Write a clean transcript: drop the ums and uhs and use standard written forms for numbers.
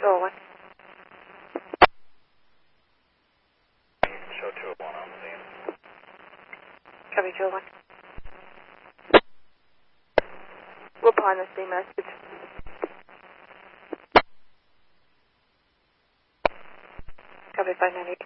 1. Show 201 on scene. Copy 201. We'll pawn the same message. Copy 598.